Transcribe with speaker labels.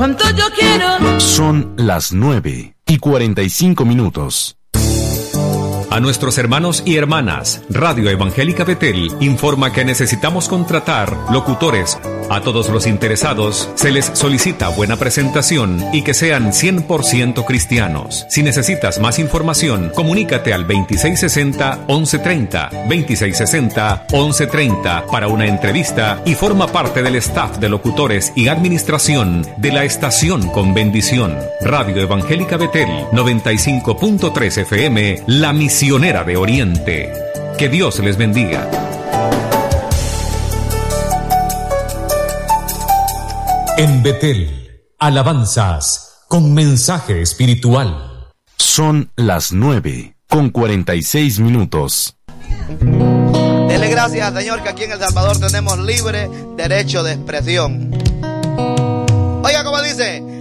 Speaker 1: cuánto yo quiero.
Speaker 2: Son las 9:45.
Speaker 3: A nuestros hermanos y hermanas, Radio Evangélica Betel informa que necesitamos contratar locutores. A todos los interesados se les solicita buena presentación y que sean 100% cristianos. Si necesitas más información, comunícate al 2660-1130, 2660-1130 para una entrevista y forma parte del staff de locutores y administración de la estación con bendición. Radio Evangélica Betel, 95.3 FM, la misionera de Oriente. Que Dios les bendiga.
Speaker 4: En Betel, alabanzas con mensaje espiritual.
Speaker 2: Son las 9:46.
Speaker 5: Dele gracias al Señor que aquí en El Salvador tenemos libre derecho de expresión. Oiga cómo dice.